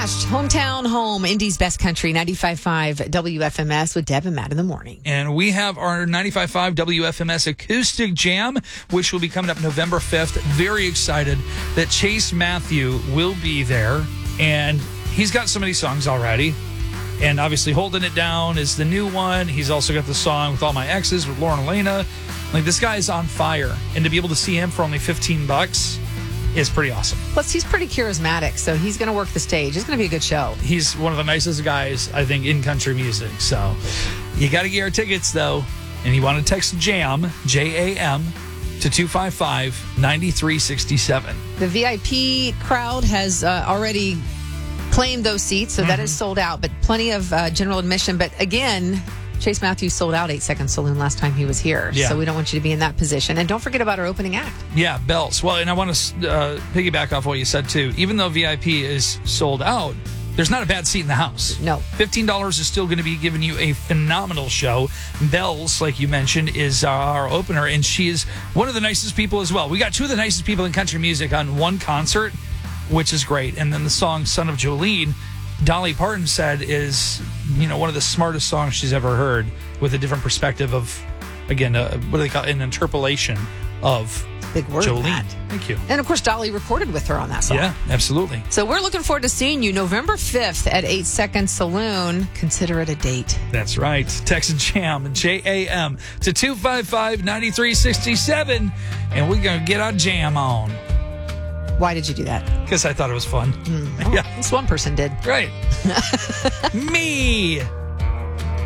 gosh. Hometown home, Indy's best country, 95.5 WFMS with Deb and Matt in the morning. And we have our 95.5 WFMS Acoustic Jam, which will be coming up November 5th. Very excited that Chase Matthew will be there. And he's got so many songs already. And obviously Holding It Down is the new one. He's also got the song With All My Exes with Lauren Elena. Like, this guy is on fire. And to be able to see him for only $15 is pretty awesome. Plus, he's pretty charismatic, so he's going to work the stage. It's going to be a good show. He's one of the nicest guys, I think, in country music. So you got to get our tickets, though. And you want to text JAM, J-A-M, to 255-9367. The VIP crowd has already claimed those seats, so that is sold out, but plenty of general admission. But again, Chase Matthews sold out 8 Second Saloon last time he was here, so we don't want you to be in that position. And don't forget about our opening act. Yeah, bells. Well, and I want to piggyback off what you said, too. Even though VIP is sold out, there's not a bad seat in the house. No. $15 is still going to be giving you a phenomenal show. Bells, like you mentioned, is our opener, and she is one of the nicest people as well. We got two of the nicest people in country music on one concert, which is great. And then the song Son of Jolene, Dolly Parton said is, one of the smartest songs she's ever heard, with a different perspective of, again, what do they call it? An interpolation of big word, Jolene. Matt. Thank you. And of course, Dolly recorded with her on that song. Yeah, absolutely. So we're looking forward to seeing you November 5th at 8 Second Saloon. Consider it a date. That's right. Text JAM, J-A-M, to 255-9367, and we're going to get our jam on. Why did you do that? Because I thought it was fun. Well, this one person did. Right. Me.